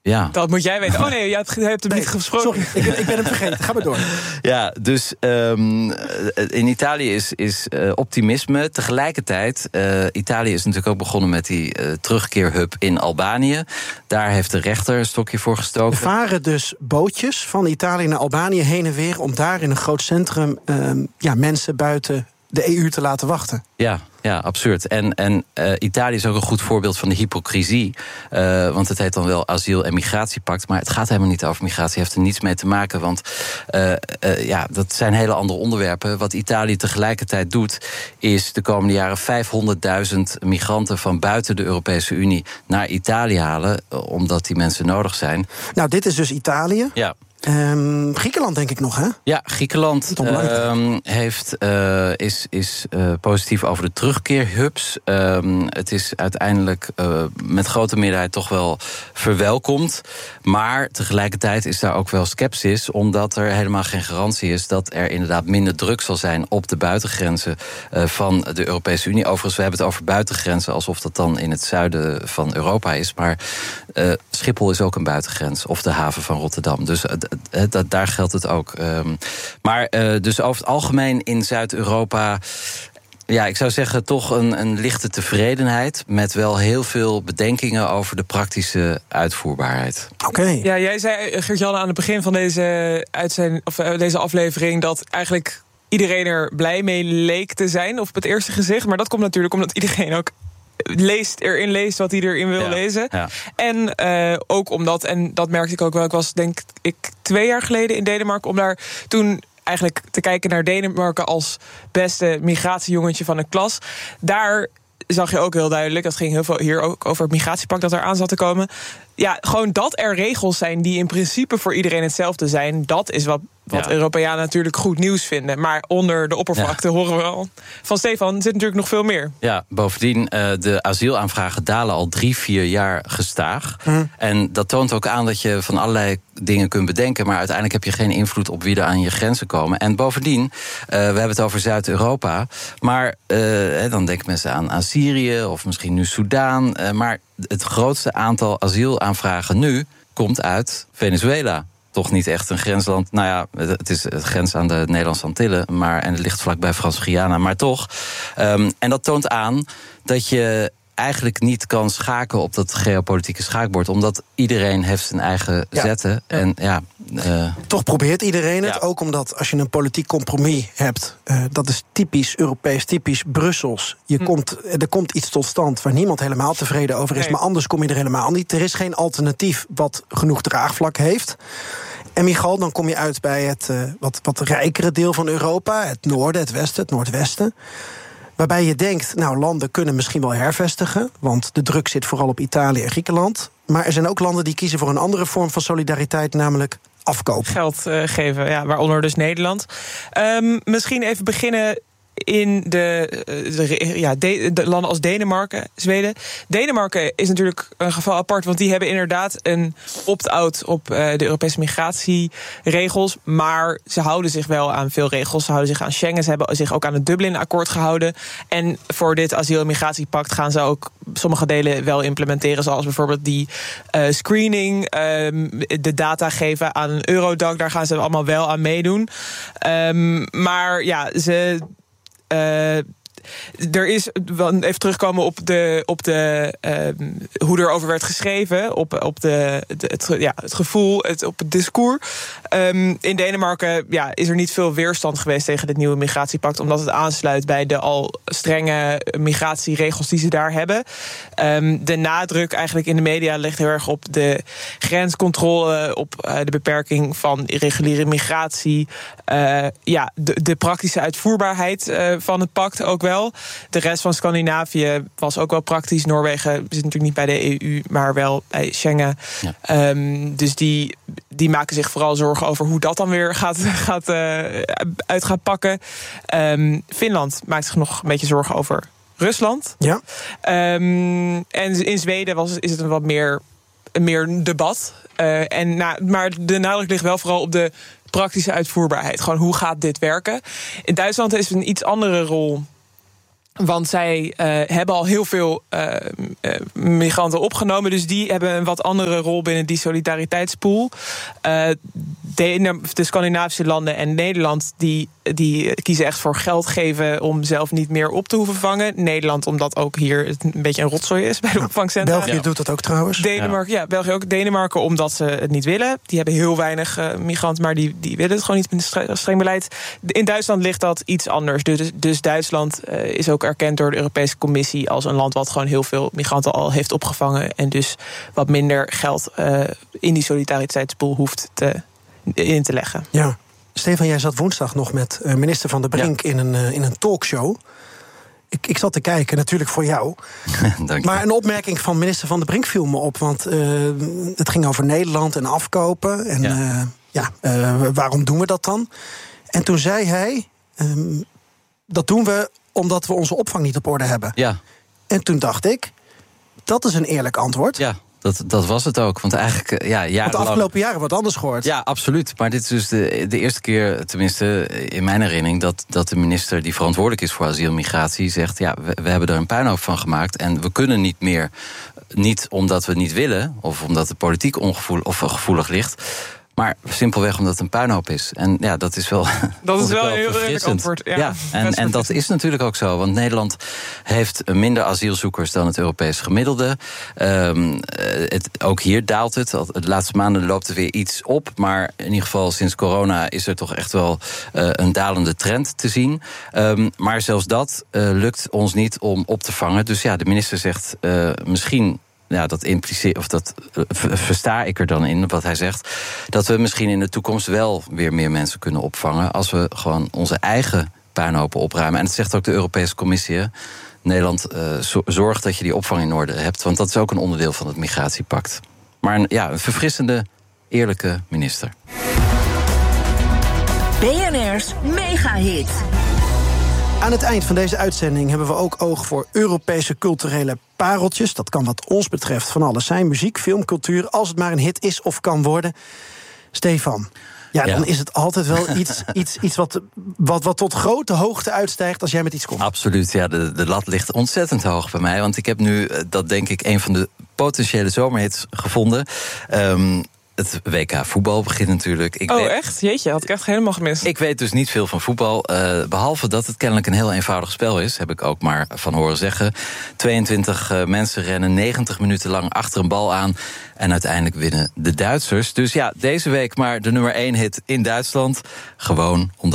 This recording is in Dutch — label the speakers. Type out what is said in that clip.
Speaker 1: Ja.
Speaker 2: Dat moet jij weten. Oh nee, je hebt hem niet gesproken.
Speaker 3: Sorry, ik ben hem vergeten. Ga maar door.
Speaker 1: Ja, dus in Italië is optimisme. Tegelijkertijd, Italië is natuurlijk ook begonnen met die terugkeerhub in Albanië. Daar heeft de rechter een stokje voor gestoken.
Speaker 3: Er varen dus bootjes van Italië naar Albanië heen en weer om daar in een groot centrum mensen buiten de EU te laten wachten.
Speaker 1: Ja, absurd. En Italië is ook een goed voorbeeld van de hypocrisie. Want het heet dan wel asiel- en migratiepact. Maar het gaat helemaal niet over migratie. Heeft er niets mee te maken. Want dat zijn hele andere onderwerpen. Wat Italië tegelijkertijd doet, is de komende jaren 500.000 migranten van buiten de Europese Unie naar Italië halen. Omdat die mensen nodig zijn.
Speaker 3: Nou, dit is dus Italië.
Speaker 1: Ja.
Speaker 3: Griekenland denk ik nog, hè?
Speaker 1: Ja, Griekenland is positief over de terugkeerhubs. Het is uiteindelijk met grote meerderheid toch wel verwelkomd. Maar tegelijkertijd is daar ook wel sceptisch, omdat er helemaal geen garantie is dat er inderdaad minder druk zal zijn op de buitengrenzen van de Europese Unie. Overigens, we hebben het over buitengrenzen alsof dat dan in het zuiden van Europa is. Maar Schiphol is ook een buitengrens, of de haven van Rotterdam. Dus daar geldt het ook. Dus over het algemeen in Zuid-Europa, ja, ik zou zeggen toch een lichte tevredenheid, met wel heel veel bedenkingen over de praktische uitvoerbaarheid.
Speaker 3: Oké.
Speaker 2: Ja, jij zei, Gert-Jan, aan het begin van deze aflevering dat eigenlijk iedereen er blij mee leek te zijn, of op het eerste gezicht. Maar dat komt natuurlijk omdat iedereen ook erin leest wat hij erin wil lezen. Ja. En ook omdat, en dat merkte ik ook wel, ik was denk ik 2 jaar geleden in Denemarken om daar toen eigenlijk te kijken naar Denemarken als beste migratiejongetje van de klas. Daar zag je ook heel duidelijk, dat ging heel veel hier ook over het migratiepact dat er aan zat te komen. Ja, gewoon dat er regels zijn die in principe voor iedereen hetzelfde zijn, dat is wat Europeanen natuurlijk goed nieuws vinden. Maar onder de oppervlakte horen we al van Stefan zit natuurlijk nog veel meer. Ja,
Speaker 1: bovendien, de asielaanvragen dalen al 3-4 jaar gestaag. En dat toont ook aan dat je van allerlei dingen kunt bedenken, maar uiteindelijk heb je geen invloed op wie er aan je grenzen komen. En bovendien, we hebben het over Zuid-Europa, maar dan denken mensen aan Syrië of misschien nu Soudaan. Maar het grootste aantal asielaanvragen nu komt uit Venezuela. Toch niet echt een grensland. Nou ja, het is het grens aan de Nederlandse Antillen, en het ligt vlakbij Frans-Guyana, maar toch. En dat toont aan dat je eigenlijk niet kan schaken op dat geopolitieke schaakbord, omdat iedereen heeft zijn eigen zetten. En
Speaker 3: toch probeert iedereen het, ook omdat als je een politiek compromis hebt, dat is typisch Europees, typisch Brussels. Er komt iets tot stand waar niemand helemaal tevreden over is, maar anders kom je er helemaal niet. Er is geen alternatief wat genoeg draagvlak heeft. En Michal, dan kom je uit bij het wat rijkere deel van Europa, het noorden, het westen, het noordwesten. Waarbij je denkt, nou, landen kunnen misschien wel hervestigen, want de druk zit vooral op Italië en Griekenland. Maar er zijn ook landen die kiezen voor een andere vorm van solidariteit, namelijk afkopen.
Speaker 2: Geld geven, waaronder dus Nederland. Misschien even beginnen in de landen als Denemarken, Zweden. Denemarken is natuurlijk een geval apart, want die hebben inderdaad een opt-out op de Europese migratieregels, maar ze houden zich wel aan veel regels. Ze houden zich aan Schengen, ze hebben zich ook aan het Dublin-akkoord gehouden. En voor dit asiel- en migratiepact gaan ze ook sommige delen wel implementeren, zoals bijvoorbeeld die screening, de data geven aan een Eurodac, daar gaan ze allemaal wel aan meedoen. Maar ja, er is, even terugkomen op hoe er over werd geschreven, op het gevoel, op het discours. In Denemarken is er niet veel weerstand geweest tegen dit nieuwe migratiepact, omdat het aansluit bij de al strenge migratieregels die ze daar hebben. De nadruk eigenlijk in de media ligt heel erg op de grenscontrole, op de beperking van irreguliere migratie, de praktische uitvoerbaarheid van het pact ook wel. De rest van Scandinavië was ook wel praktisch. Noorwegen zit natuurlijk niet bij de EU, maar wel bij Schengen. Ja. Dus die maken zich vooral zorgen over hoe dat dan weer uit gaat pakken. Finland maakt zich nog een beetje zorgen over Rusland. Ja. En in Zweden is het een wat meer debat. Maar de nadruk ligt wel vooral op de praktische uitvoerbaarheid. Gewoon, hoe gaat dit werken? In Duitsland is een iets andere rol Want zij hebben al heel veel migranten opgenomen. Dus die hebben een wat andere rol binnen die solidariteitspool. De Scandinavische landen en Nederland die kiezen echt voor geld geven om zelf niet meer op te hoeven vangen. Nederland omdat ook hier het een beetje een rotzooi is bij de opvangcentra.
Speaker 3: België doet dat ook trouwens.
Speaker 2: Denemarken, België ook. Denemarken omdat ze het niet willen. Die hebben heel weinig migranten, maar die willen het gewoon niet met een streng beleid. In Duitsland ligt dat iets anders. Dus Duitsland is ook erkend door de Europese Commissie als een land wat gewoon heel veel migranten al heeft opgevangen en dus wat minder geld in die solidariteitspool hoeft in te leggen.
Speaker 3: Ja. Stefan, jij zat woensdag nog met minister Van der Brink in een talkshow. Ik zat te kijken, natuurlijk voor jou.
Speaker 1: Dank je.
Speaker 3: Maar een opmerking van minister Van der Brink viel me op. Want het ging over Nederland en afkopen. En waarom doen we dat dan? En toen zei hij, dat doen we omdat we onze opvang niet op orde hebben.
Speaker 1: Ja.
Speaker 3: En toen dacht ik, dat is een eerlijk antwoord.
Speaker 1: Ja. Dat was het ook. Want eigenlijk, jarenlang...
Speaker 3: Want de afgelopen jaren wat anders gehoord.
Speaker 1: Ja, absoluut. Maar dit is dus de eerste keer, tenminste in mijn herinnering, dat de minister die verantwoordelijk is voor asiel en migratie zegt, ja, we hebben er een puinhoop van gemaakt en we kunnen niet meer. Niet omdat we niet willen, of omdat de politiek gevoelig ligt, maar simpelweg omdat het een puinhoop is. En ja, dat is wel. Dat is wel een heel eerlijk antwoord. Ja, en dat is natuurlijk ook zo. Want Nederland heeft minder asielzoekers dan het Europees gemiddelde. Ook hier daalt het. De laatste maanden loopt er weer iets op. Maar in ieder geval sinds corona is er toch echt wel een dalende trend te zien. Maar zelfs dat lukt ons niet om op te vangen. Dus ja, de minister zegt misschien. Ja, dat impliceert, of dat versta ik er dan in, wat hij zegt, dat we misschien in de toekomst wel weer meer mensen kunnen opvangen als we gewoon onze eigen puinhopen opruimen. En dat zegt ook de Europese Commissie. Nederland zorgt dat je die opvang in orde hebt, want dat is ook een onderdeel van het migratiepact. Maar een verfrissende, eerlijke minister.
Speaker 4: BNR's Megahit.
Speaker 3: Aan het eind van deze uitzending hebben we ook oog voor Europese culturele pareltjes. Dat kan wat ons betreft van alles zijn. Muziek, film, cultuur, als het maar een hit is of kan worden. Stefan, dan is het altijd wel iets wat tot grote hoogte uitstijgt als jij met iets komt.
Speaker 1: Absoluut, ja, de lat ligt ontzettend hoog bij mij. Want ik heb nu, dat denk ik, een van de potentiële zomerhits gevonden. Het WK voetbal begint natuurlijk.
Speaker 2: Echt? Jeetje, had ik echt helemaal gemist.
Speaker 1: Ik weet dus niet veel van voetbal. Behalve dat het kennelijk een heel eenvoudig spel is. Heb ik ook maar van horen zeggen. 22 mensen rennen 90 minuten lang achter een bal aan. En uiteindelijk winnen de Duitsers. Dus ja, deze week maar de nummer 1 hit in Duitsland. Gewoon omdat